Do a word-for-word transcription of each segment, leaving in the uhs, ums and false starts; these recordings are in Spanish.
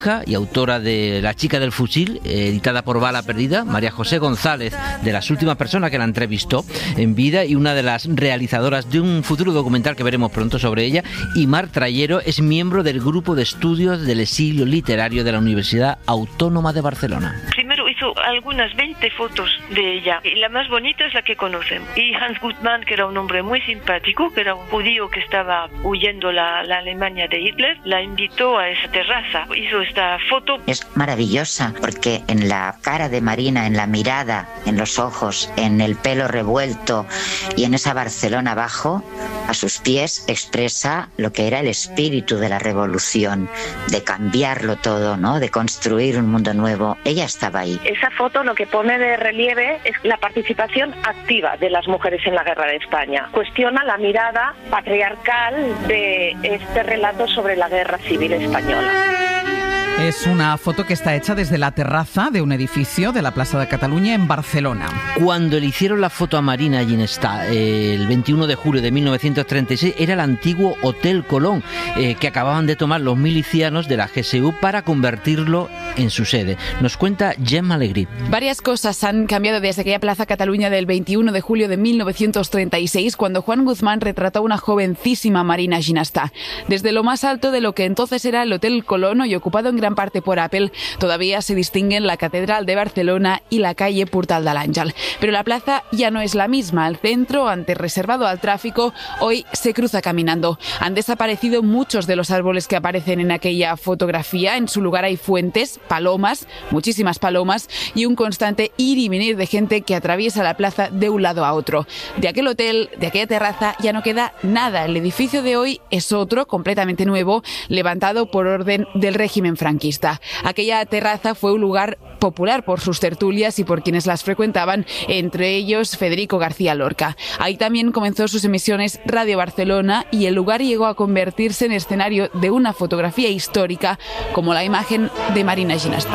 y autora de La chica del fusil, editada por Bala Perdida, María José González, de las últimas personas que la entrevistó en vida y una de las realizadoras de un futuro documental que veremos pronto sobre ella, y Mar Trayero es miembro del grupo de estudios del exilio literario de la Universidad Autónoma de Barcelona. Primero hizo algunas veinte fotos de ella y la más bonita es la que conocemos. Y Hans Gutmann, que era un hombre muy simpático, que era un judío que estaba huyendo la, la Alemania de Hitler, la invitó a esa terraza. Hizo esta foto. Es maravillosa porque en la cara de Marina, en la mirada, en los ojos, en el pelo revuelto y en esa Barcelona abajo, a sus pies expresa lo que era el espíritu de la revolución, de cambiarlo todo, ¿no? De construir un mundo nuevo. Ella estaba ahí. Esa foto lo que pone de relieve es la participación activa de las mujeres en la guerra de España. Cuestiona la mirada patriarcal de este relato sobre la guerra civil española. Es una foto que está hecha desde la terraza de un edificio de la Plaza de Cataluña en Barcelona. Cuando le hicieron la foto a Marina Ginestar eh, el veintiuno de julio de mil novecientos treinta y seis, era el antiguo Hotel Colón, eh, que acababan de tomar los milicianos de la G S U para convertirlo en su sede. Nos cuenta Gemma Alegrí. Varias cosas han cambiado desde aquella Plaza Cataluña del veintiuno de julio de mil novecientos treinta y seis, cuando Juan Guzmán retrató a una jovencísima Marina Ginestar. Desde lo más alto de lo que entonces era el Hotel Colón, hoy ocupado en gran parte por Apple, todavía se distinguen la Catedral de Barcelona y la calle Portal de l'Àngel. Pero la plaza ya no es la misma. El centro, antes reservado al tráfico, hoy se cruza caminando. Han desaparecido muchos de los árboles que aparecen en aquella fotografía. En su lugar hay fuentes, palomas, muchísimas palomas, y un constante ir y venir de gente que atraviesa la plaza de un lado a otro. De aquel hotel, de aquella terraza, ya no queda nada. El edificio de hoy es otro, completamente nuevo, levantado por orden del régimen franquista. Aquella terraza fue un lugar popular por sus tertulias y por quienes las frecuentaban, entre ellos Federico García Lorca. Ahí también comenzó sus emisiones Radio Barcelona y el lugar llegó a convertirse en escenario de una fotografía histórica como la imagen de Marina Ginestar.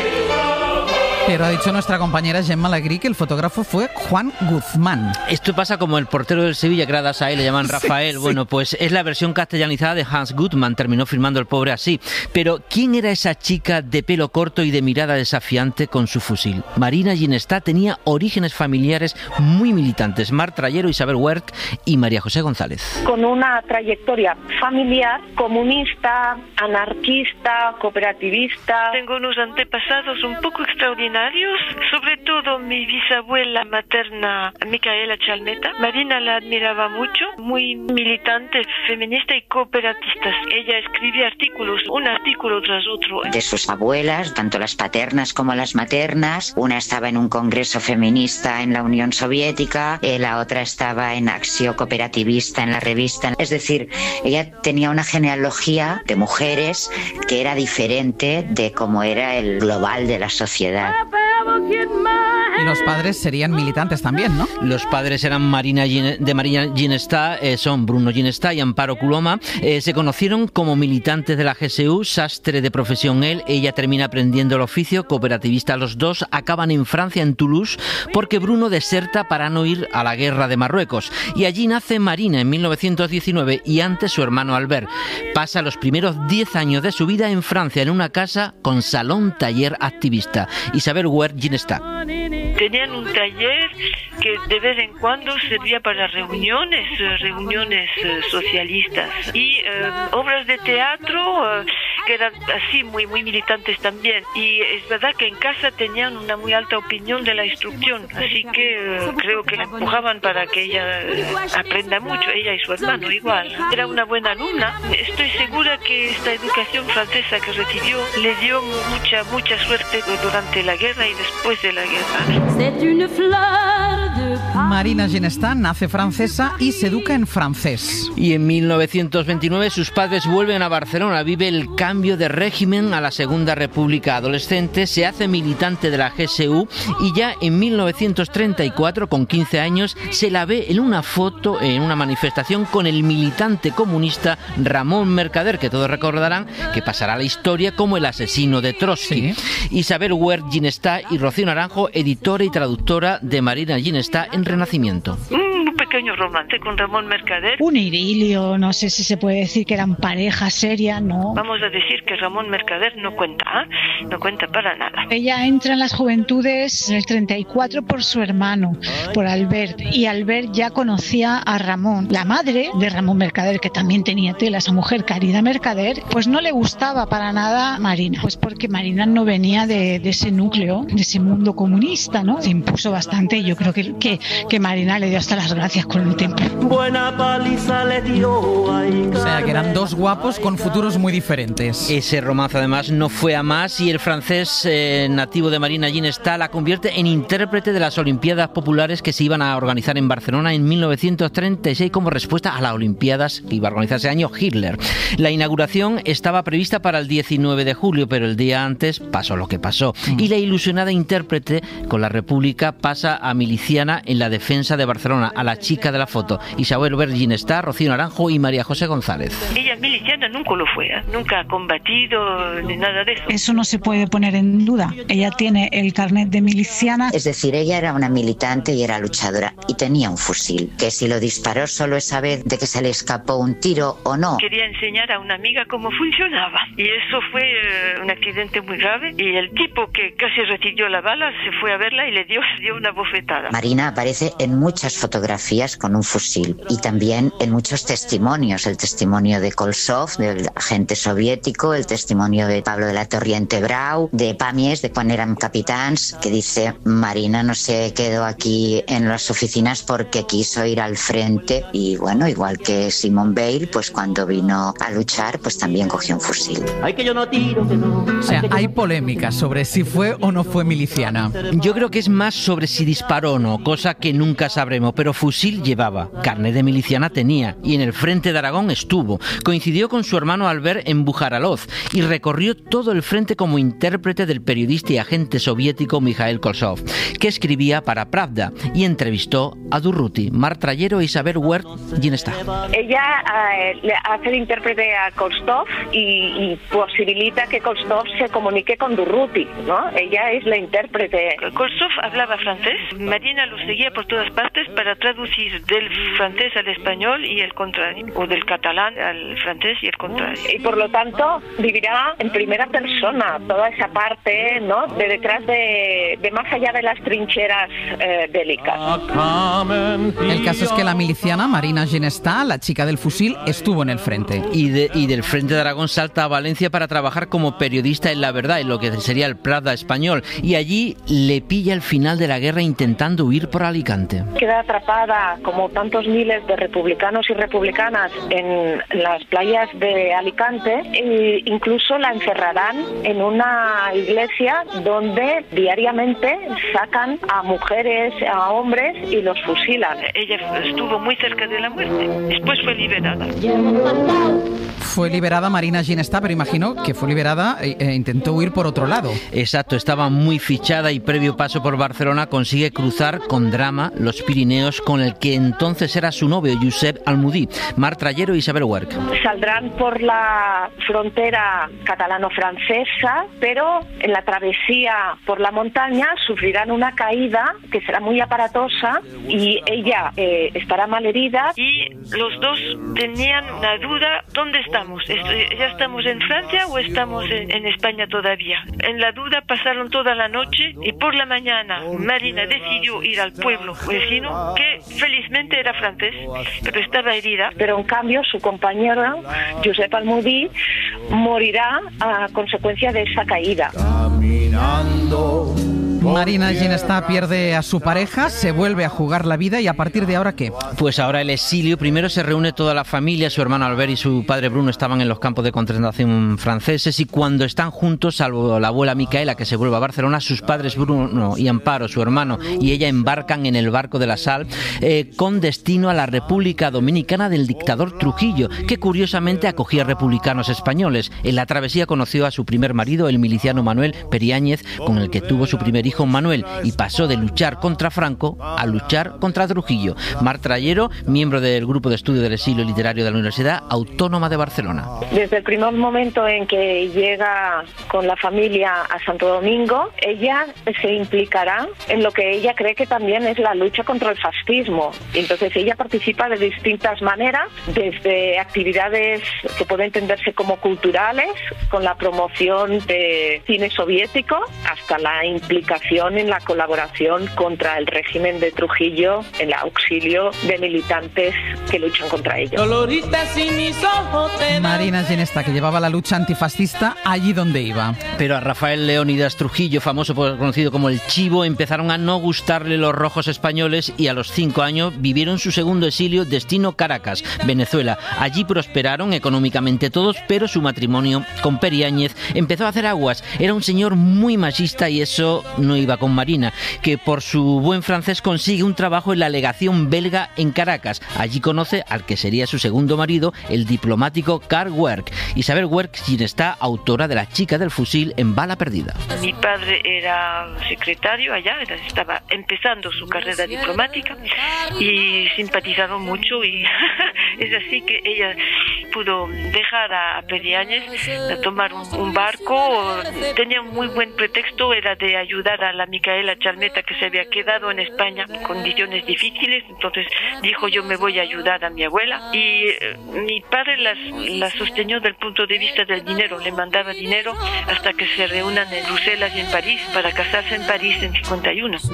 Pero ha dicho nuestra compañera Gemma Alegrí que el fotógrafo fue Juan Guzmán. Esto pasa como el portero del Sevilla, que era Dasae, le llaman Rafael. Sí, bueno, pues es la versión castellanizada de Hans Gutmann, terminó firmando el pobre así. Pero ¿quién era esa chica de pelo corto y de mirada desafiante con su fusil? Marina Ginestar tenía orígenes familiares muy militantes. Mar Trayero, Isabel Huerc y María José González. Con una trayectoria familiar, comunista, anarquista, cooperativista. Tengo unos antepasados un poco extraordinarios. Sobre todo mi bisabuela materna, Micaela Chalmeta. Marina la admiraba mucho, muy militante, feminista y cooperatista. Ella escribía artículos, un artículo tras otro. De sus abuelas, tanto las paternas como las maternas, una estaba en un congreso feminista en la Unión Soviética, eh, la otra estaba en Acción Cooperativista en la revista. Es decir, ella tenía una genealogía de mujeres que era diferente de cómo era el global de la sociedad. Y los padres serían militantes también, ¿no? Los padres eran Marina Gine, de Marina Ginestar, eh, son Bruno Ginestar y Amparo Coloma. Eh, se conocieron como militantes de la G S U, sastre de profesión él. Ella termina aprendiendo el oficio, cooperativista los dos. Acaban en Francia, en Toulouse, porque Bruno deserta para no ir a la guerra de Marruecos. Y allí nace Marina en mil novecientos diecinueve y antes su hermano Albert. Pasa los primeros diez años de su vida en Francia, en una casa con salón-taller activista. Isabel Huerc Ginestar. Tenían un taller que de vez en cuando servía para reuniones, reuniones socialistas y eh, obras de teatro eh, que eran así muy muy militantes también. Y es verdad que en casa tenían una muy alta opinión de la instrucción, así que eh, creo que la empujaban para que ella eh, aprenda mucho, ella y su hermano igual. Era una buena alumna. Estoy segura que esta educación francesa que recibió le dio mucha mucha suerte durante la guerra y después de la guerra. Marina Ginestar nace francesa y se educa en francés. Y en mil novecientos veintinueve sus padres vuelven a Barcelona, vive el cambio de régimen a la Segunda República. Adolescente, se hace militante de la G S U y ya en mil novecientos treinta y cuatro, con quince años, se la ve en una foto, en una manifestación con el militante comunista Ramón Mercader, que todos recordarán que pasará a la historia como el asesino de Trotsky. Sí. Isabel Huerc Ginestar y Rocío Naranjo, editora y traductora de Marina Ginestar en Renacimiento. Un pequeño romance con Ramón Mercader. Un idilio, no sé si se puede decir que eran pareja seria, ¿no? Vamos a decir que Ramón Mercader no cuenta, ¿eh? No cuenta para nada. Ella entra en las juventudes en el treinta y cuatro por su hermano, por Albert, y Albert ya conocía a Ramón. La madre de Ramón Mercader, que también tenía tela, esa mujer Caridad Mercader, pues no le gustaba para nada Marina, pues porque Marina no venía de, de ese núcleo, de ese mundo comunista, ¿no? Se impuso bastante y yo creo que, que, que Marina le dio hasta las gracias con el tiempo. Buena paliza le dio. Ay, o sea, que eran dos guapos con futuros muy diferentes. Ese romance además no fue a más y el francés eh, nativo de Marina Ginestá la convierte en intérprete de las Olimpiadas Populares que se iban a organizar en Barcelona en mil novecientos treinta y seis como respuesta a las Olimpiadas que iba a organizar ese año Hitler. La inauguración estaba prevista para el diecinueve de julio, pero el día antes pasó lo que pasó. Mm. Y la ilusionada intérprete con la República pasa a miliciana en la defensa de Barcelona, a la chica de la foto, Isabel Ver Ginestá, Rocío Naranjo y María José González. Ella miliciana nunca lo fue, ¿eh? Nunca ha combatido ni nada de eso. Eso no se puede poner en duda. Ella tiene el carnet de miliciana. Es decir, ella era una militante y era luchadora y tenía un fusil, que si lo disparó solo esa vez de que se le escapó un tiro o no. Quería enseñar a una amiga cómo funcionaba y eso fue eh, un accidente muy grave y el tipo que casi recibió la bala se fue a verla y le dio, dio una bofetada. Marina aparece en muchas fotografías con un fusil y también en muchos testimonios, el testimonio de Kolsov, del agente soviético, el testimonio de Pablo de la Torriente Brau, de Pamies, de cuando eran capitans, que dice Marina no se quedó aquí en las oficinas porque quiso ir al frente y bueno, igual que Simone Veil, pues cuando vino a luchar, pues también cogió un fusil. Ay, que yo no tiro, que no. O sea, hay polémica sobre si fue o no fue miliciana. Yo creo que es más sobre si disparó o no, cosa que nunca sabremos, pero fusil llevaba, carnet de miliciana tenía y en el frente de Aragón estuvo. Coincidió con su hermano Albert en Bujaraloz y recorrió todo el frente como intérprete del periodista y agente soviético Mikhail Kolsov, que escribía para Pravda y entrevistó a Durruti, Mar Trayero e Isabel Wert Ginestá. Ella eh, le hace de intérprete a Kolsov y, y posibilita que Kolsov se comunique con Durruti, ¿no? Ella es la intérprete. Kolsov hablaba francés, Marina lo seguía por todas partes para traducir del francés al español y el contrario, o del catalán al francés y el contrario. Y por lo tanto vivirá en primera persona toda esa parte, ¿no? De detrás de, de más allá de las trincheras eh, bélicas. El caso es que la miliciana Marina Ginestá, la chica del fusil, estuvo en el frente. Y, de, y del frente de Aragón salta a Valencia para trabajar como periodista en La Verdad, en lo que sería el Pravda español. Y allí le pilla el final de la guerra intentando huir por Alicante. Queda atrapada, como tantos miles de republicanos y republicanas, en las playas de Alicante e incluso la encerrarán en una iglesia donde diariamente sacan a mujeres, a hombres y los fusilan. Ella estuvo muy cerca de la muerte. Después fue liberada. Fue liberada Marina Ginestá, pero imagino que fue liberada e, e intentó huir por otro lado. Exacto, estaba muy fichada y previo paso por Barcelona consigue cruzar con drama los Pirineos con el que entonces era su novio, Josep Almudí, Mar Trayero y Isabel Werk. Saldrán por la frontera catalano-francesa, pero en la travesía por la montaña sufrirán una caída que será muy aparatosa y ella eh, estará malherida. Y los dos tenían una duda, ¿dónde estamos? ¿Ya estamos en Francia o estamos en, en España todavía? En la duda pasaron toda la noche y por la mañana Marina decidió ir al pueblo vecino, que felizmente era francés, pero estaba herida. Pero en cambio su compañero, Josep Almudí, morirá a consecuencia de esa caída. Caminando. Marina Ginestá pierde a su pareja, se vuelve a jugar la vida y a partir de ahora ¿qué? Pues ahora el exilio. Primero se reúne toda la familia, su hermano Albert y su padre Bruno estaban en los campos de concentración franceses y cuando están juntos, salvo la abuela Micaela que se vuelve a Barcelona, sus padres Bruno y Amparo, su hermano y ella embarcan en el barco de la Sal eh, con destino a la República Dominicana del dictador Trujillo, que curiosamente acogía republicanos españoles. En la travesía conoció a su primer marido, el miliciano Manuel Periáñez, con el que tuvo su primer hijo hijo Manuel y pasó de luchar contra Franco a luchar contra Trujillo. Mar Trayero, miembro del Grupo de Estudio del Exilio Literario de la Universidad Autónoma de Barcelona. Desde el primer momento en que llega con la familia a Santo Domingo, ella se implicará en lo que ella cree que también es la lucha contra el fascismo. Entonces ella participa de distintas maneras, desde actividades que pueden entenderse como culturales, con la promoción de cine soviético, hasta la implicación en la colaboración contra el régimen de Trujillo, en el auxilio de militantes que luchan contra ellos. Marina Ginestá, que llevaba la lucha antifascista allí donde iba. Pero a Rafael Leónidas Trujillo, famoso por, conocido como el Chivo, empezaron a no gustarle los rojos españoles y a los cinco años vivieron su segundo exilio, destino Caracas, Venezuela. Allí prosperaron económicamente todos, pero su matrimonio con Periáñez empezó a hacer aguas. Era un señor muy machista y eso no iba con Marina, que por su buen francés consigue un trabajo en la legación belga en Caracas. Allí conoce al que sería su segundo marido, el diplomático Karl Werk. Isabel Werk Ginestá, autora de La chica del fusil en bala perdida. Mi padre era secretario allá, estaba empezando su carrera diplomática y simpatizaron mucho y es así que ella pudo dejar a Periáñez a tomar un, un barco. Tenía un muy buen pretexto, era de ayudar a la Micaela Chalmeta, que se había quedado en España en condiciones difíciles. Entonces dijo, yo me voy a ayudar a mi abuela, y eh, mi padre las, las sostenió del punto de vista del dinero, le mandaba dinero hasta que se reúnan en Bruselas y en París para casarse en París en cincuenta y uno.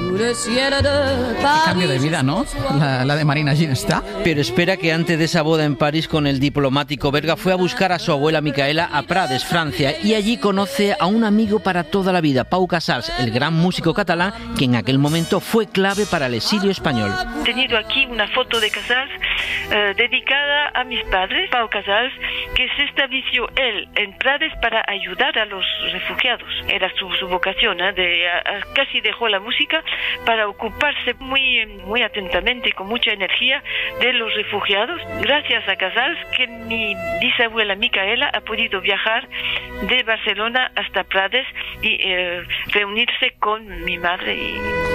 Cambio de vida, ¿no? La, la de Marina Ginestá. Pero espera, que antes de esa boda en París con el diplomático belga fue a buscar a su abuela Micaela a Prades, Francia, y allí conoce a un amigo para toda la vida, Pau Casals, el gran músico catalán que en aquel momento fue clave para el exilio español. He tenido aquí una foto de Casals eh, dedicada a mis padres, Pau Casals, que se estableció él en Prades para ayudar a los refugiados. Era su, su vocación, ¿eh? de, a, a, casi dejó la música para ocuparse muy, muy atentamente y con mucha energía de los refugiados. Gracias a Casals que mi bisabuela Micaela ha podido viajar de Barcelona hasta Prades y eh, reunirse con mi madre. Y...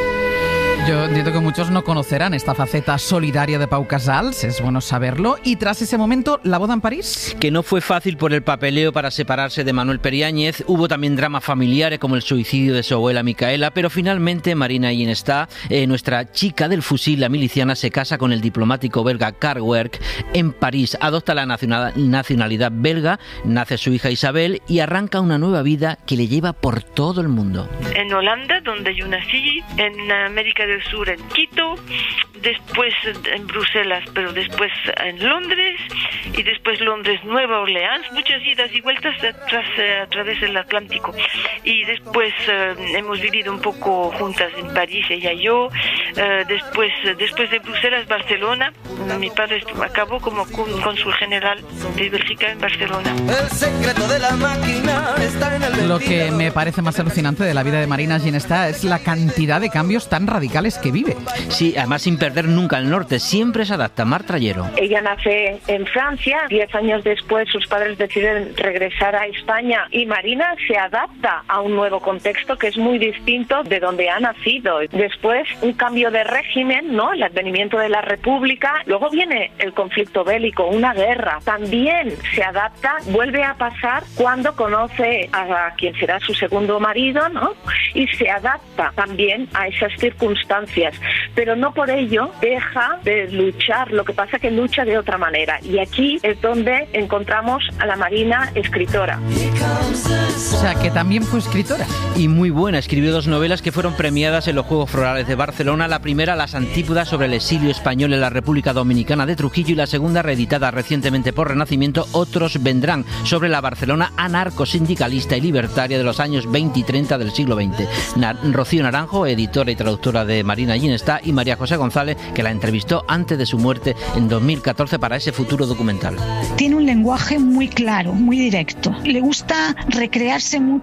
Yo entiendo que muchos no conocerán esta faceta solidaria de Pau Casals, es bueno saberlo. Y tras ese momento, ¿la boda en París? Que no fue fácil por el papeleo para separarse de Manuel Periáñez. Hubo también dramas familiares como el suicidio de su abuela Micaela, pero finalmente Marina Ginestá, eh, nuestra chica del fusil, la miliciana, se casa con el diplomático belga Karl Werk en París. Adopta la nacionalidad belga, nace su hija Isabel y arranca una nueva vida que le lleva por todo el mundo. En Holanda, donde yo nací, en América del Sur, en Quito, después en Bruselas, pero después en Londres, y después Londres, Nueva Orleans, muchas idas y vueltas tras, a través del Atlántico. Y después eh, hemos vivido un poco juntas en París, ella y yo. Eh, después, después de Bruselas, Barcelona, mi padre acabó como cónsul general de Bélgica en Barcelona. El secreto de la máquina está en el... Lo que me parece más alucinante de la vida de Marina Ginestá es la cantidad de cambios tan radicales que vive. Sí, además sin perder nunca el norte, siempre se adapta. Mar Trayero. Ella nace en Francia, diez años después sus padres deciden regresar a España y Marina se adapta a un nuevo contexto que es muy distinto de donde ha nacido. Después un cambio de régimen, ¿no? El advenimiento de la República, luego viene el conflicto bélico, una guerra. También se adapta, vuelve a pasar cuando conoce a quien será su segundo marido, ¿no? Y se adapta también a esas circunstancias, pero no por ello deja de luchar, lo que pasa que lucha de otra manera, y aquí es donde encontramos a la Marina escritora. O sea, que también fue escritora. Y muy buena, escribió dos novelas que fueron premiadas en los Juegos Florales de Barcelona, la primera Las Antípodas sobre el exilio español en la República Dominicana de Trujillo, y la segunda, reeditada recientemente por Renacimiento, Otros vendrán, sobre la Barcelona anarcosindicalista y libertaria de los años veinte y treinta del siglo veinte. Na- Rocío Naranjo, editora y traductora de Marina Ginestá, y María José González, que la entrevistó antes de su muerte en dos mil catorce para ese futuro documental. Tiene un lenguaje muy claro, muy directo. Le gusta recrearse mucho en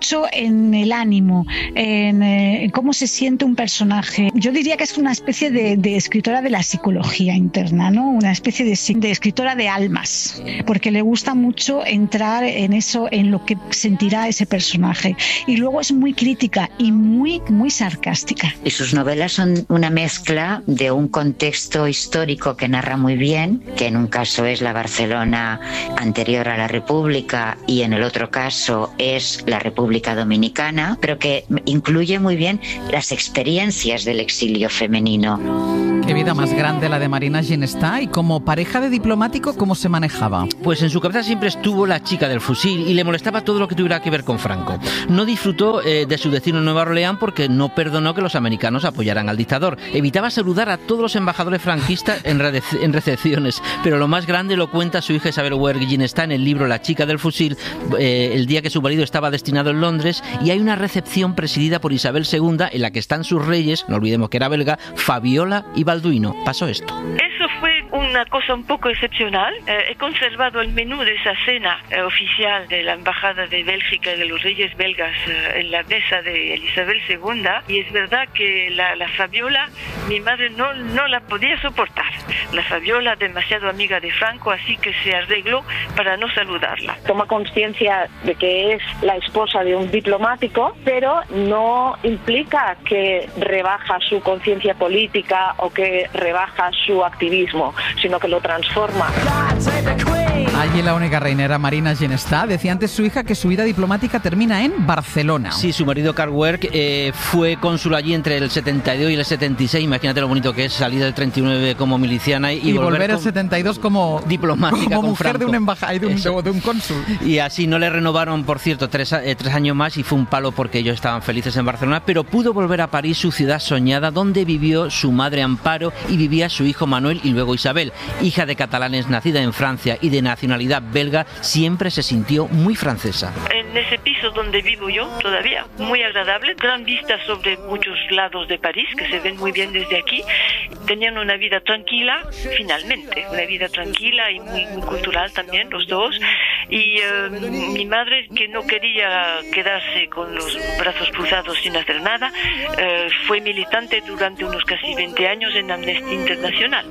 en el ánimo, en, eh, en cómo se siente un personaje. Yo diría que es una especie de, de escritora de la psicología interna, ¿no? Una especie de, de escritora de almas, porque le gusta mucho entrar en eso, en lo que sentirá ese personaje. Y luego es muy crítica y muy, muy sarcástica. Y sus novelas son una mezcla de un contexto histórico que narra muy bien, que en un caso es la Barcelona anterior a la República y en el otro caso es la República Dominicana, pero que incluye muy bien las experiencias del exilio femenino. Qué vida más grande la de Marina Ginestar. Y como pareja de diplomático, ¿cómo se manejaba? Pues en su cabeza siempre estuvo la chica del fusil y le molestaba todo lo que tuviera que ver con Franco. No disfrutó eh, de su destino en Nueva Orleans porque no perdonó que los americanos apoyaran al dictador. Evitaba saludar a todos los embajadores franquistas en, en recepciones, pero lo más grande lo cuenta su hija Isabel Huergue Ginestar en el libro La chica del fusil, eh, el día que su marido estaba destinado en Londres, y hay una recepción presidida por Isabel segunda en la que están sus reyes, no olvidemos que era belga, Fabiola y Balduino. Pasó esto. Eso fue una cosa un poco excepcional. Eh, he conservado el menú de esa cena eh, oficial de la Embajada de Bélgica y de los Reyes belgas eh, en la mesa de Isabel segunda, y es verdad que la, la Fabiola, mi madre no, no la podía soportar. La Fabiola, demasiado amiga de Franco, así que se arregló para no saludarla. Toma conciencia de que es la esposa de un diplomático, pero no implica que rebaja su conciencia política o que rebaja su activismo, sino que lo transforma. Allí la única reina era Marina Ginestar. Decía antes su hija que su vida diplomática termina en Barcelona. Sí, su marido Carl Huergue eh, fue cónsul allí entre el setenta y dos y el setenta y seis. Imagínate lo bonito que es salir del treinta y nueve como miliciana y, y volver, volver al con, setenta y dos como diplomática, como con mujer Franco. de un embajador, de un, de, de un cónsul. Y así no le renovaron, por cierto, tres, eh, tres años más, y fue un palo porque ellos estaban felices en Barcelona, pero pudo volver a París, su ciudad soñada, donde vivió su madre Amparo y vivía su hijo Manuel y luego Isabel. Hija de catalanes, nacida en Francia y de nacionalidad belga, siempre se sintió muy francesa. En ese piso donde vivo yo todavía, muy agradable, gran vista sobre muchos lados de París, que se ven muy bien desde aquí. Tenían una vida tranquila, finalmente, una vida tranquila y muy, muy cultural también, los dos. Y eh, mi madre, que no quería quedarse con los brazos cruzados sin hacer nada, eh, fue militante durante unos casi veinte años en Amnistía Internacional.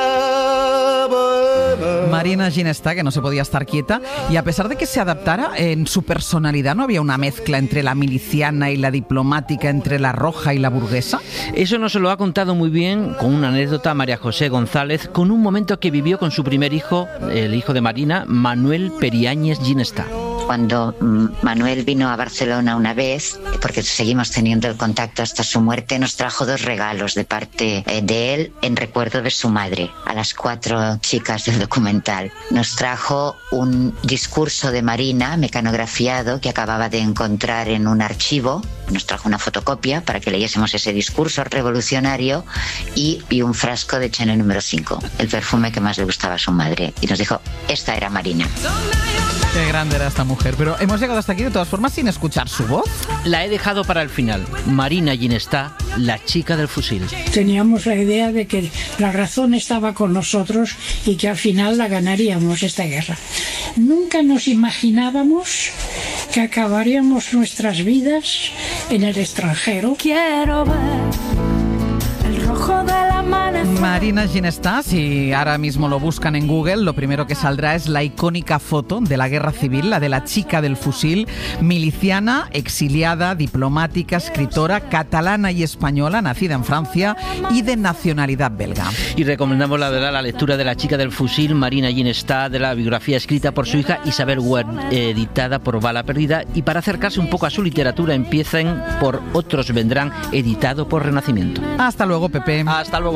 Marina Ginestar, que no se podía estar quieta, y a pesar de que se adaptara, en su personalidad no había una mezcla entre la miliciana y la diplomática, entre la roja y la burguesa. Eso nos lo ha contado muy bien, con una anécdota, María José González, con un momento que vivió con su primer hijo, el hijo de Marina, Manuel Periáñez Ginestar. Cuando Manuel vino a Barcelona una vez, porque seguimos teniendo el contacto hasta su muerte, nos trajo dos regalos de parte de él en recuerdo de su madre, a las cuatro chicas del documental. Nos trajo un discurso de Marina mecanografiado que acababa de encontrar en un archivo. Nos trajo una fotocopia para que leyésemos ese discurso revolucionario y, y un frasco de Chanel número cinco, el perfume que más le gustaba a su madre. Y nos dijo, esta era Marina. Qué grande era esta mujer, pero hemos llegado hasta aquí de todas formas sin escuchar su voz. La he dejado para el final. Marina Ginestar, la chica del fusil. Teníamos la idea de que la razón estaba con nosotros y que al final la ganaríamos esta guerra. Nunca nos imaginábamos que acabaríamos nuestras vidas en el extranjero. Quiero ver el rojo del amanecer. Marina Ginestar, si ahora mismo lo buscan en Google, lo primero que saldrá es la icónica foto de la guerra civil, la de la chica del fusil, miliciana, exiliada, diplomática, escritora, catalana y española, nacida en Francia y de nacionalidad belga. Y recomendamos la verdad la lectura de La chica del fusil, Marina Ginestar, de la biografía escrita por su hija Isabel Huergue, editada por Bala Perdida, y para acercarse un poco a su literatura empiecen por Otros vendrán, editado por Renacimiento. Hasta luego, Pepe. Hasta luego.